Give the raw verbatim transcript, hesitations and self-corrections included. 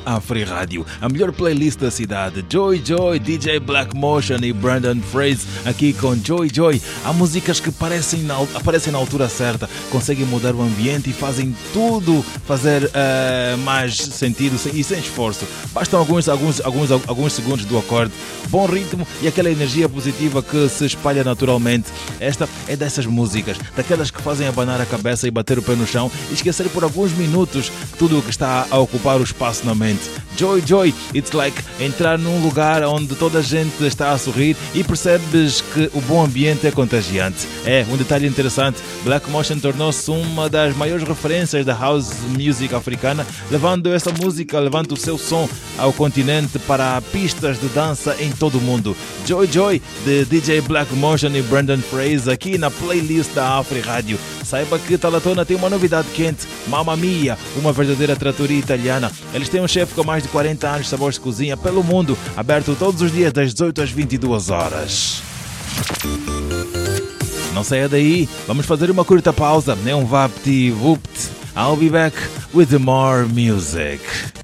Afri Rádio, a melhor playlist da cidade. Joy Joy, D J Black Motion e Brandon Fraser aqui com Joy Joy. Há músicas que parecem na, aparecem na altura certa, conseguem mudar o ambiente e fazem tudo fazer uh, mais sentido e sem esforço. Bastam alguns, alguns, alguns, alguns segundos do acorde, bom ritmo e aquela energia positiva que se espalha naturalmente. Esta é dessas músicas, daquelas que fazem abanar a cabeça e bater o pé no chão e esquecer por alguns minutos tudo o que está a ocupar o espaço na mente. Joy Joy, it's like entrar num lugar onde toda a gente está a sorrir e percebes que o bom ambiente é contagiante. É, um detalhe interessante, Black Motion tornou-se uma das maiores referências da house music africana, levando essa música, levando o seu som ao continente para pistas de dança em todo o mundo. Joy Joy, de D J Black Motion e Brandon Fraser, aqui na playlist da Afri Rádio. Saiba que Talatona tem uma novidade quente, Mamma Mia, uma verdadeira tratoria italiana. Eles têm um chefe com mais de quarenta anos de sabores de cozinha pelo mundo, aberto todos os dias das dezoito às vinte e duas horas. Não saia daí, vamos fazer uma curta pausa, nem um vapt-vupt. I'll be back with more music.